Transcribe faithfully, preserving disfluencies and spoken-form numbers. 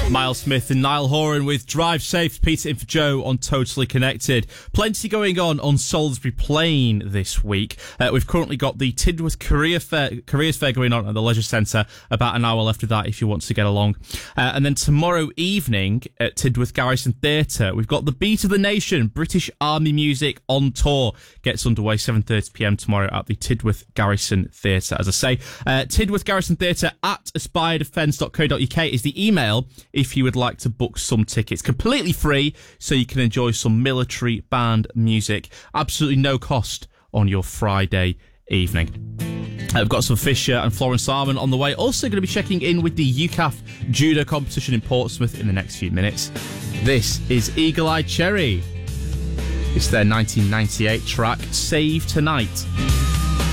Miles Smith and Niall Horan with Drive Safe. Peter in for Joe on Totally Connected. Plenty going on on Salisbury Plain this week. Uh, we've currently got the Tidworth Career Fair, Careers Fair going on at the Leisure Centre. About an hour left of that if you want to get along. Uh, and then tomorrow evening at Tidworth Garrison Theatre, we've got the Beat of the Nation, British Army Music on Tour. Gets underway seven thirty p m tomorrow at the Tidworth Garrison Theatre. As I say, uh, Tidworth Garrison Theatre at aspire defence dot co dot uk is the email if you would like to book some tickets. Completely free, so you can enjoy some military band music. Absolutely no cost on your Friday evening. Uh, we've got some Fisher and Florence Arman on the way. Also going to be checking in with the U C A F judo competition in Portsmouth in the next few minutes. This is Eagle Eye Cherry. It's their nineteen ninety-eight track, Save Tonight.